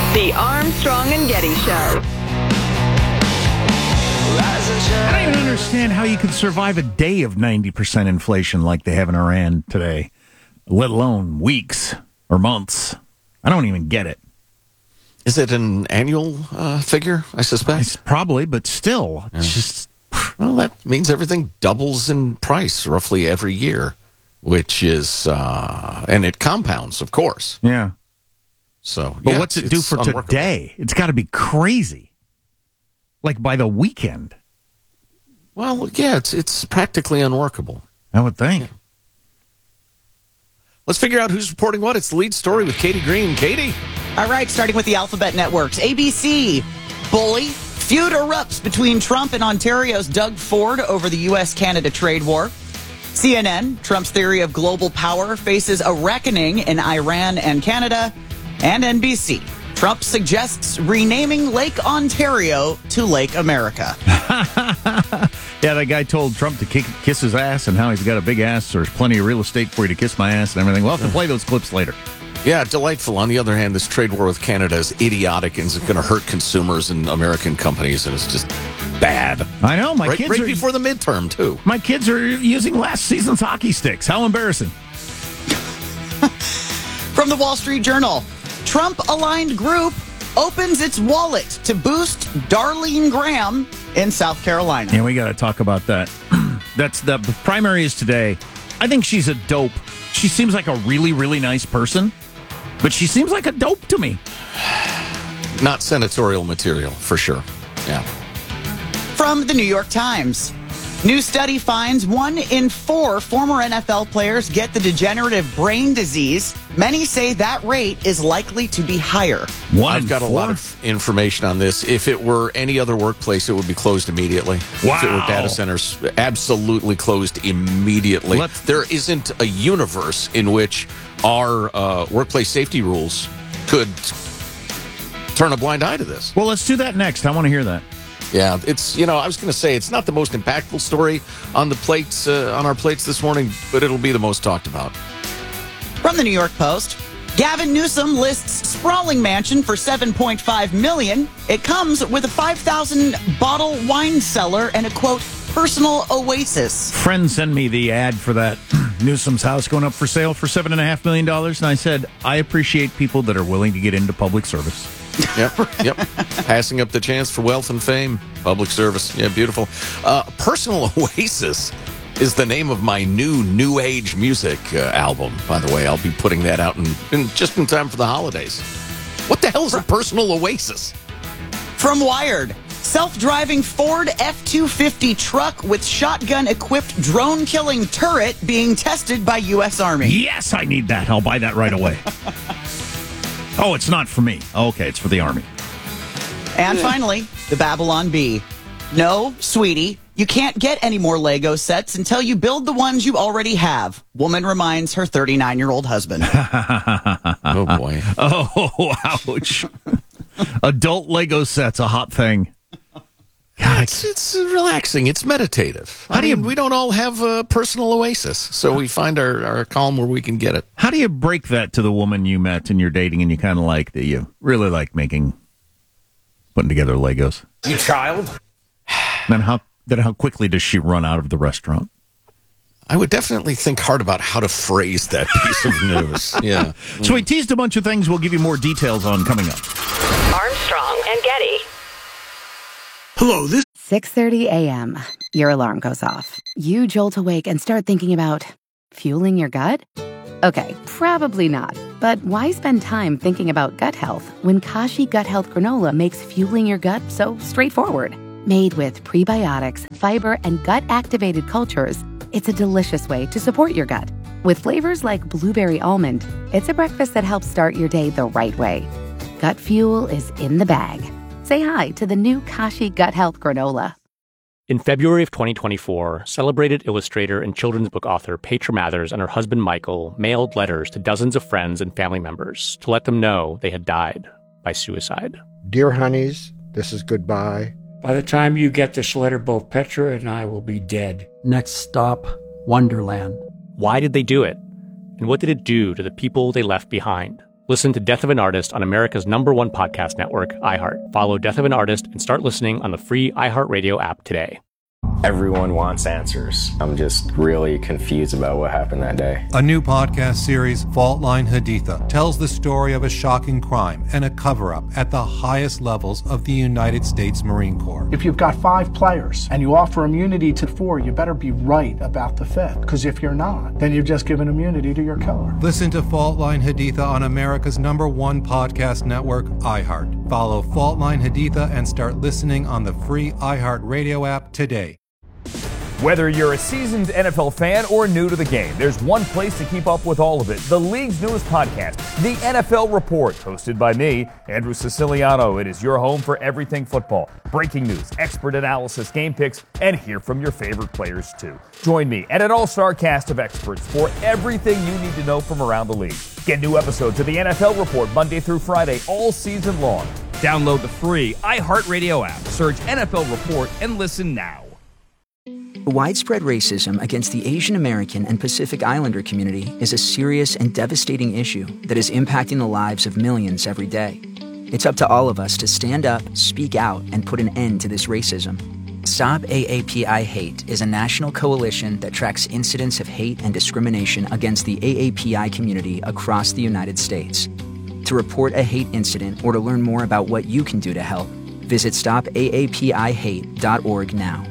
The Armstrong and Getty Show. I don't even understand how you could survive a day of 90% inflation like they have in Iran today, let alone weeks or months. I don't even get it. Is it an annual figure, I suspect? It's probably, but still, it's just... Well, that means everything doubles in price roughly every year, which is... and it compounds, of course. Yeah. So, but what's it do for today? It's got to be crazy. Like by the weekend. Well, yeah, it's practically unworkable. I would think. Yeah. Let's figure out who's reporting what. It's the lead story with Katie Green. Katie? All right, starting with the Alphabet Networks. ABC, bully. Feud erupts between Trump and Ontario's Doug Ford over the U.S.-Canada trade war. CNN, Trump's theory of global power faces a reckoning in Iran and Canada. And NBC, Trump suggests renaming Lake Ontario to Lake America. Yeah, that guy told Trump to kiss his ass and how he's got a big ass. So there's plenty of real estate for you to kiss my ass and everything. We'll have to play those clips later. Yeah, delightful. On the other hand, this trade war with Canada is idiotic and is going to hurt consumers and American companies, and it's just bad. I know. My kids right are before the midterm, too. My kids are using last season's hockey sticks. How embarrassing. From the Wall Street Journal, Trump-aligned group opens its wallet to boost Darlene Graham in South Carolina. Yeah, we got to talk about that. That's the primary is today. I think she's a dope. She seems like a really, really nice person, but she seems like a dope to me. Not senatorial material, for sure. Yeah. From the New York Times, new study finds 1 in 4 former NFL players get the degenerative brain disease. Many say that rate is likely to be higher. I've got a lot of information on this. If it were any other workplace, it would be closed immediately. Wow. If it were data centers, absolutely closed immediately. There isn't a universe in which our workplace safety rules could turn a blind eye to this. Well, let's do that next. I want to hear that. Yeah, it's, I was going to say it's not the most impactful story on the plates, on our plates this morning, but it'll be the most talked about. From the New York Post, Gavin Newsom lists sprawling mansion for $7.5 million. It comes with a 5,000-bottle wine cellar and a, quote, personal oasis. Friends send me the ad for that Newsom's house going up for sale for $7.5 million, and I said, I appreciate people that are willing to get into public service. Yep. Passing up the chance for wealth and fame. Public service. Yeah, beautiful. Personal Oasis is the name of my new age music album. By the way, I'll be putting that out just in time for the holidays. What the hell is a personal oasis? From Wired, self-driving Ford F-250 truck with shotgun-equipped drone-killing turret being tested by U.S. Army. Yes, I need that. I'll buy that right away. Oh, it's not for me. Okay, it's for the Army. And finally, the Babylon Bee. No, sweetie, you can't get any more Lego sets until you build the ones you already have. Woman reminds her 39-year-old husband. Oh, boy. Oh, ouch. Adult Lego sets, a hot thing. God, it's relaxing. It's meditative. We don't all have a personal oasis, so we find our calm where we can get it. How do you break that to the woman you met and you're dating and you kind of like that you really like putting together Legos? You child? Then how quickly does she run out of the restaurant? I would definitely think hard about how to phrase that piece of news. Yeah. So we teased a bunch of things we'll give you more details on coming up. Armstrong and Getty. Hello, this 6:30 a.m. Your alarm goes off. You jolt awake and start thinking about fueling your gut? Okay, probably not. But why spend time thinking about gut health when Kashi Gut Health Granola makes fueling your gut so straightforward? Made with prebiotics, fiber, and gut-activated cultures, it's a delicious way to support your gut. With flavors like blueberry almond, it's a breakfast that helps start your day the right way. Gut fuel is in the bag. Say hi to the new Kashi Gut Health Granola. In February of 2024, celebrated illustrator and children's book author Petra Mathers and her husband Michael mailed letters to dozens of friends and family members to let them know they had died by suicide. Dear honeys, this is goodbye. By the time you get this letter, both Petra and I will be dead. Next stop, Wonderland. Why did they do it? And what did it do to the people they left behind? Listen to Death of an Artist on America's #1 podcast network, iHeart. Follow Death of an Artist and start listening on the free iHeartRadio app today. Everyone wants answers. I'm just really confused about what happened that day. A new podcast series, Fault Line Haditha, tells the story of a shocking crime and a cover-up at the highest levels of the United States Marine Corps. If you've got 5 players and you offer immunity to 4, you better be right about the 5th. Because if you're not, then you've just given immunity to your killer. Listen to Fault Line Haditha on America's #1 podcast network, iHeart. Follow Fault Line Haditha and start listening on the free iHeart Radio app today. Whether you're a seasoned NFL fan or new to the game, there's one place to keep up with all of it. The league's newest podcast, The NFL Report, hosted by me, Andrew Siciliano. It is your home for everything football. Breaking news, expert analysis, game picks, and hear from your favorite players too. Join me and an all-star cast of experts for everything you need to know from around the league. Get new episodes of The NFL Report Monday through Friday all season long. Download the free iHeartRadio app, search NFL Report, and listen now. Widespread racism against the Asian American and Pacific Islander community is a serious and devastating issue that is impacting the lives of millions every day. It's up to all of us to stand up, speak out, and put an end to this racism. Stop AAPI Hate is a national coalition that tracks incidents of hate and discrimination against the AAPI community across the United States. To report a hate incident or to learn more about what you can do to help, visit stopaapihate.org now.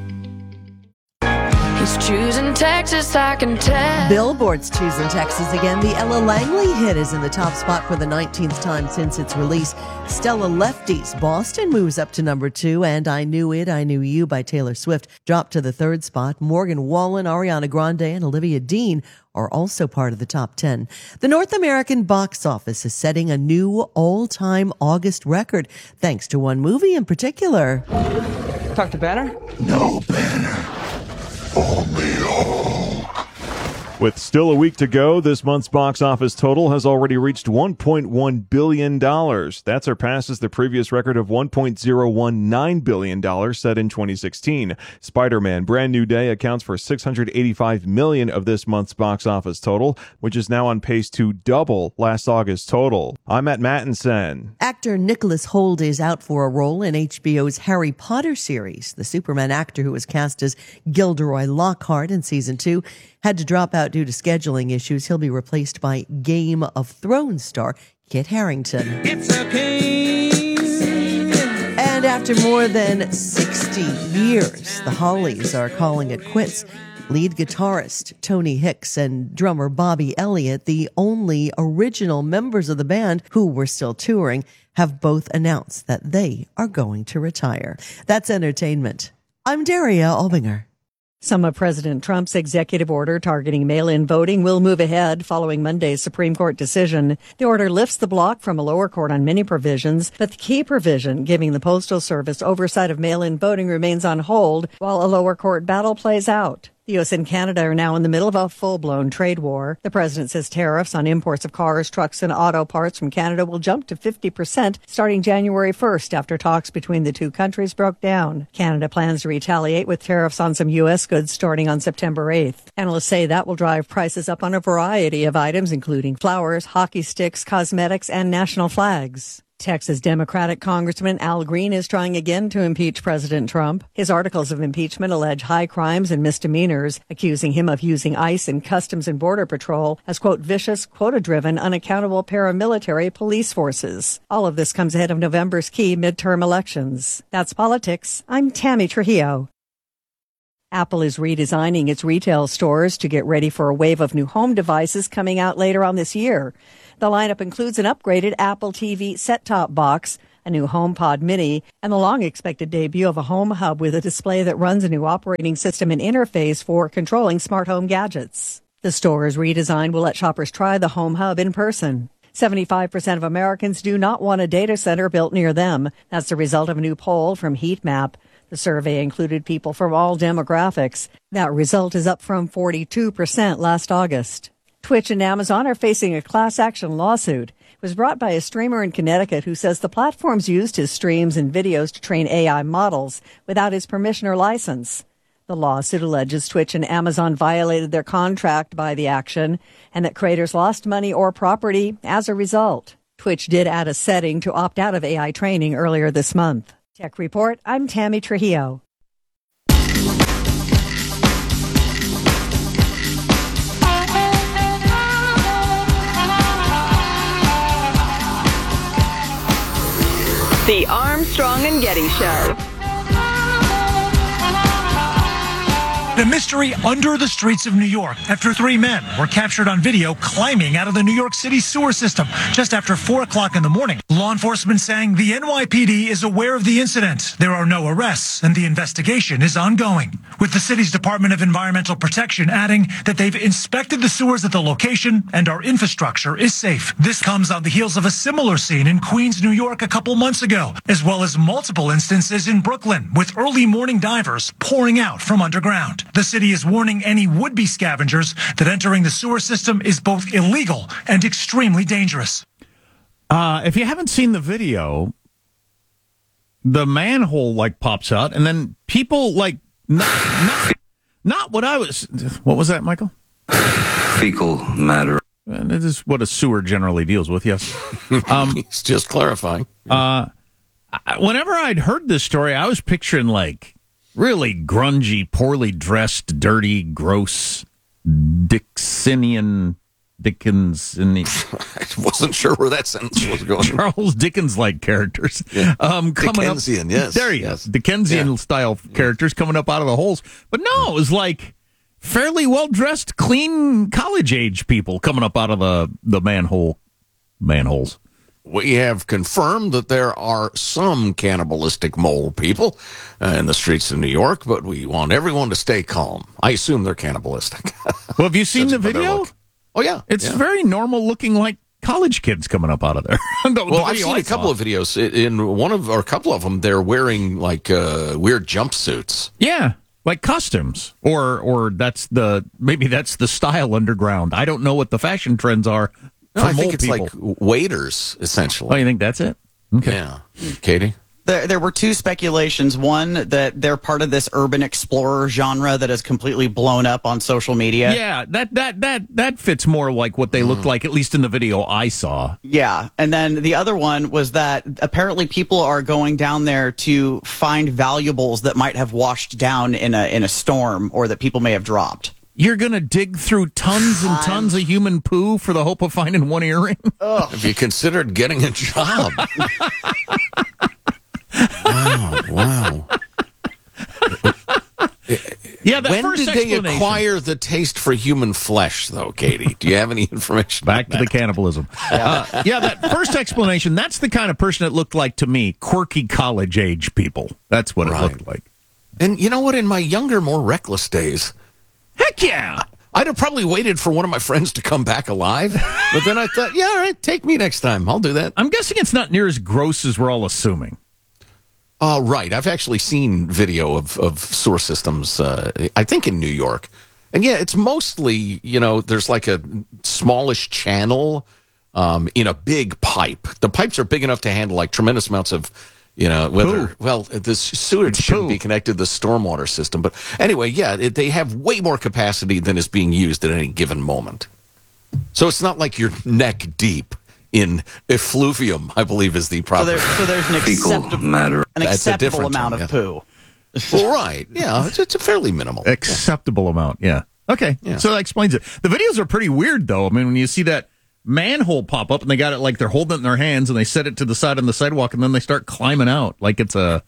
He's choosing Texas, I can tell. Billboard's choosing Texas again. The Ella Langley hit is in the top spot for the 19th time since its release. Stella Lefty's Boston moves up to number 2, and I Knew It, I Knew You by Taylor Swift dropped to the 3rd spot. Morgan Wallen, Ariana Grande, and Olivia Dean are also part of the top 10. The North American box office is setting a new all-time August record, thanks to one movie in particular. Talk to Banner? No, Banner. Only Hulk. With still a week to go, this month's box office total has already reached $1.1 billion. That surpasses the previous record of $1.019 billion set in 2016. Spider-Man Brand New Day accounts for $685 million of this month's box office total, which is now on pace to double last August's total. I'm Matt Mattinson. Actor Nicholas Hoult is out for a role in HBO's Harry Potter series. The Superman actor who was cast as Gilderoy Lockhart in season 2 had to drop out due to scheduling issues. He'll be replaced by Game of Thrones star Kit Harington. It's okay. And after more than 60 years, the Hollies are calling it quits. Lead guitarist Tony Hicks and drummer Bobby Elliott, the only original members of the band who were still touring, have both announced that they are going to retire. That's entertainment. I'm Daria Albinger. Some of President Trump's executive order targeting mail-in voting will move ahead following Monday's Supreme Court decision. The order lifts the block from a lower court on many provisions, but the key provision giving the Postal Service oversight of mail-in voting remains on hold while a lower court battle plays out. The U.S. and Canada are now in the middle of a full-blown trade war. The president says tariffs on imports of cars, trucks, and auto parts from Canada will jump to 50% starting January 1st after talks between the two countries broke down. Canada plans to retaliate with tariffs on some U.S. goods starting on September 8th. Analysts say that will drive prices up on a variety of items, including flowers, hockey sticks, cosmetics, and national flags. Texas Democratic Congressman Al Green is trying again to impeach President Trump. His articles of impeachment allege high crimes and misdemeanors, accusing him of using ICE and Customs and Border Patrol as, quote, vicious, quota-driven, unaccountable paramilitary police forces. All of this comes ahead of November's key midterm elections. That's politics. I'm Tammy Trujillo. Apple is redesigning its retail stores to get ready for a wave of new home devices coming out later on this year. The lineup includes an upgraded Apple TV set-top box, a new HomePod Mini, and the long-expected debut of a home hub with a display that runs a new operating system and interface for controlling smart home gadgets. The store's redesign will let shoppers try the home hub in person. 75% of Americans do not want a data center built near them. That's the result of a new poll from Heatmap. The survey included people from all demographics. That result is up from 42% last August. Twitch and Amazon are facing a class action lawsuit. It was brought by a streamer in Connecticut who says the platforms used his streams and videos to train AI models without his permission or license. The lawsuit alleges Twitch and Amazon violated their contract by the action and that creators lost money or property as a result. Twitch did add a setting to opt out of AI training earlier this month. Tech Report, I'm Tammy Trujillo. The Armstrong and Getty Show. The mystery under the streets of New York after 3 men were captured on video climbing out of the New York City sewer system just after 4 o'clock in the morning. Law enforcement saying the NYPD is aware of the incident. There are no arrests and the investigation is ongoing, with the city's Department of Environmental Protection adding that they've inspected the sewers at the location and our infrastructure is safe. This comes on the heels of a similar scene in Queens, New York a couple months ago, as well as multiple instances in Brooklyn with early morning divers pouring out from underground. The city is warning any would-be scavengers that entering the sewer system is both illegal and extremely dangerous. If you haven't seen the video, the manhole pops out, and then people not what I was. What was that, Michael? Fecal matter. And it is what a sewer generally deals with. Yes. He's just clarifying. Whenever I'd heard this story, I was picturing really grungy, poorly dressed, dirty, gross Dickens. I wasn't sure where that sentence was going. Charles Dickens-like characters. Yeah. Coming Dickensian, up, yes. There he is. Dickensian-style characters coming up out of the holes. But no, it was fairly well-dressed, clean, college-age people coming up out of the manholes. We have confirmed that there are some cannibalistic mole people in the streets of New York, but we want everyone to stay calm. I assume they're cannibalistic. Well, have you seen the video? Oh, yeah. It's very normal looking, college kids coming up out of there. Well, I've seen a couple of videos. In one of, or a couple of them, they're wearing, weird jumpsuits. Yeah, like costumes. Or maybe that's the style underground. I don't know what the fashion trends are. No, I think it's like waiters, essentially. Oh, you think that's it? Okay. Yeah. Katie? There were 2 speculations. One, that they're part of this urban explorer genre that is completely blown up on social media. Yeah, that fits more like what they looked like, at least in the video I saw. Yeah, and then the other one was that apparently people are going down there to find valuables that might have washed down in a storm or that people may have dropped. You're going to dig through tons and tons of human poo for the hope of finding one earring? Have you considered getting a job? Wow. Yeah, that when first did they explanation acquire the taste for human flesh, though, Katie? Do you have any information? Back to the cannibalism. That first explanation, that's the kind of person it looked like to me. Quirky college-age people. That's what it looked like. And you know what? In my younger, more reckless days... Heck yeah! I'd have probably waited for one of my friends to come back alive, but then I thought, yeah, all right, take me next time. I'll do that. I'm guessing it's not near as gross as we're all assuming. Right. I've actually seen video of sewer systems, I think in New York. And yeah, it's mostly, there's like a smallish channel in a big pipe. The pipes are big enough to handle tremendous amounts of... the sewage shouldn't be connected to the stormwater system. But anyway, they have way more capacity than is being used at any given moment. So it's not like you're neck deep in effluvium, I believe is the proper. So there's an acceptable amount of poo. Well, right. Yeah, it's a fairly minimal. Acceptable amount, yeah. Okay, so that explains it. The videos are pretty weird, though. I mean, when you see that manhole pop up and they got it they're holding it in their hands and they set it to the side on the sidewalk and then they start climbing out like it's a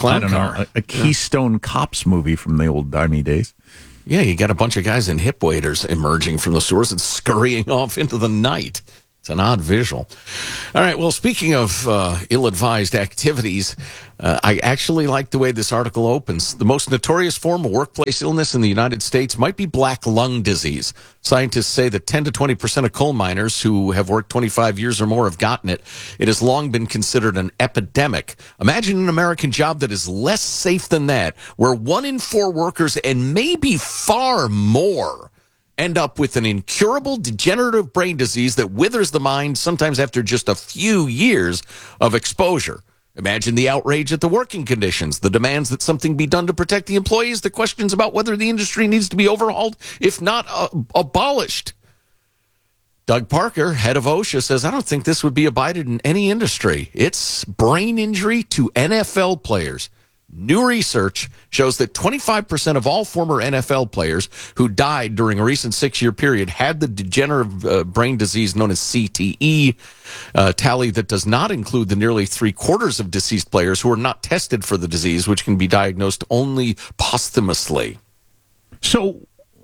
Keystone Cops movie from the old dimey days. Yeah, you got a bunch of guys in hip waders emerging from the sewers and scurrying off into the night. It's an odd visual. All right, well, speaking of ill-advised activities, I actually like the way this article opens. The most notorious form of workplace illness in the United States might be black lung disease. Scientists say that 10 to 20% of coal miners who have worked 25 years or more have gotten it. It has long been considered an epidemic. Imagine an American job that is less safe than that, where 1 in 4 workers and maybe far more end up with an incurable degenerative brain disease that withers the mind sometimes after just a few years of exposure. Imagine the outrage at the working conditions, the demands that something be done to protect the employees, the questions about whether the industry needs to be overhauled, if not abolished. Doug Parker, head of OSHA, says, I don't think this would be abided in any industry. It's brain injury to NFL players. New research shows that 25% of all former NFL players who died during a recent 6-year period had the degenerative brain disease known as CTE, tally that does not include the nearly 3/4 of deceased players who are not tested for the disease, which can be diagnosed only posthumously. So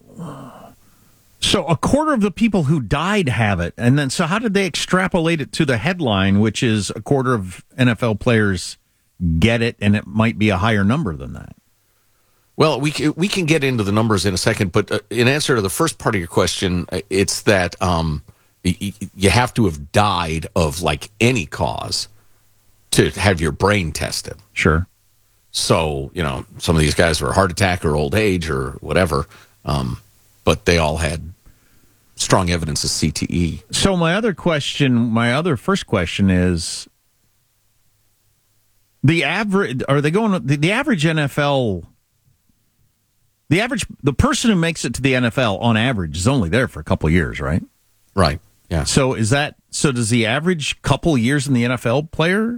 a quarter of the people who died have it, and then so how did they extrapolate it to the headline, which is a quarter of NFL players get it, and it might be a higher number than that? Well, we can get into the numbers in a second, but in answer to the first part of your question, it's that you have to have died of like any cause to have your brain tested. Sure. So, some of these guys were a heart attack or old age or whatever, but they all had strong evidence of CTE. So my other first question is, the average NFL, the person who makes it to the NFL on average is only there for a couple of years, right? Right. Yeah. So does the average couple years in the NFL player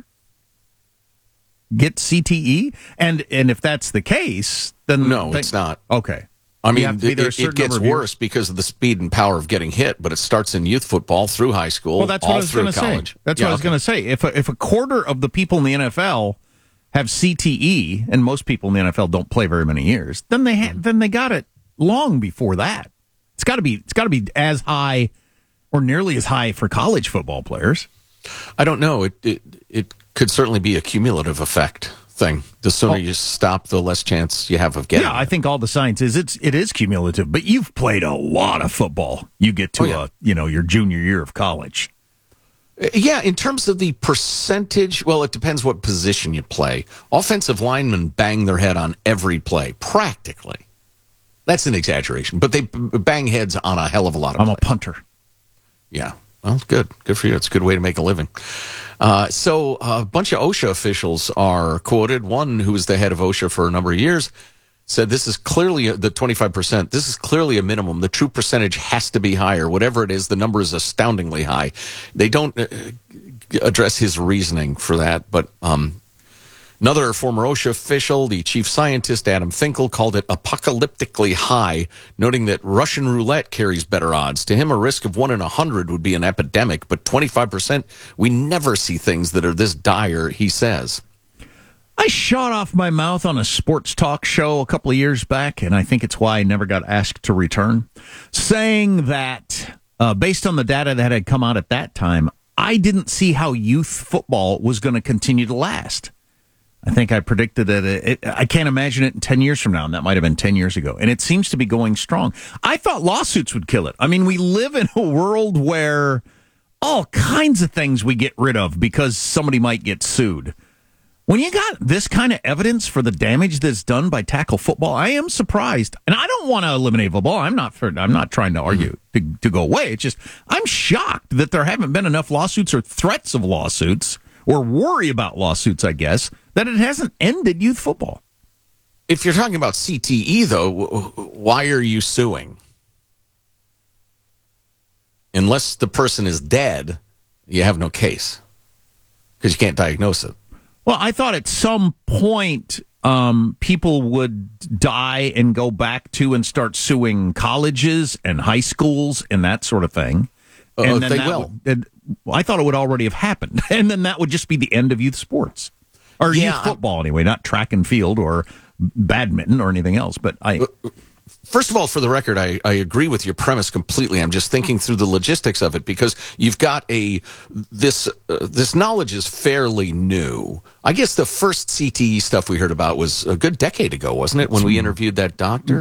get CTE? And if that's the case, then no, it's not. Okay. I mean, it gets worse because of the speed and power of getting hit, but it starts in youth football, through high school, well, that's what all I was through gonna college. Say. That's what I was going to say. If a quarter of the people in the NFL have CTE, and most people in the NFL don't play very many years, then they got it long before that. It's got to be as high or nearly as high for college football players. I don't know. It could certainly be a cumulative effect thing. The sooner you stop, the less chance you have of getting. Yeah, I think all the science is it is cumulative. But you've played a lot of football. You get to your junior year of college. Yeah, in terms of the percentage, well, it depends what position you play. Offensive linemen bang their head on every play, practically. That's an exaggeration, but they bang heads on a hell of a lot of plays. I'm a punter. Yeah. Well, good. Good for you. It's a good way to make a living. So a bunch of OSHA officials are quoted. One who was the head of OSHA for a number of years said this is clearly the 25%. This is clearly a minimum. The true percentage has to be higher. Whatever it is, the number is astoundingly high. They don't address his reasoning for that, but another former OSHA official, the chief scientist, Adam Finkel, called it apocalyptically high, noting that Russian roulette carries better odds. To him, a risk of 1 in 100 would be an epidemic, but 25%, we never see things that are this dire, he says. I shot off my mouth on a sports talk show a couple of years back, and I think it's why I never got asked to return, saying that based on the data that had come out at that time, I didn't see how youth football was going to continue to last. I think I predicted that I can't imagine it in 10 years from now, and that might have been 10 years ago. And it seems to be going strong. I thought lawsuits would kill it. I mean, we live in a world where all kinds of things we get rid of because somebody might get sued. When you got this kind of evidence for the damage that's done by tackle football, I am surprised. And I don't want to eliminate football. I'm not trying to argue to go away. It's just I'm shocked that there haven't been enough lawsuits or threats of lawsuits or worry about lawsuits, I guess, that it hasn't ended youth football. If you're talking about CTE, though, why are you suing? Unless the person is dead, you have no case because you can't diagnose it. Well, I thought at some point people would die and go back to and start suing colleges and high schools and that sort of thing. And then they will. I thought it would already have happened. And then that would just be the end of youth sports. Or youth football, anyway, not track and field or badminton or anything else. But first of all, for the record, I agree with your premise completely. I'm just thinking through the logistics of it because you've got this knowledge is fairly new. I guess the first CTE stuff we heard about was a good decade ago, wasn't it, when we interviewed that doctor?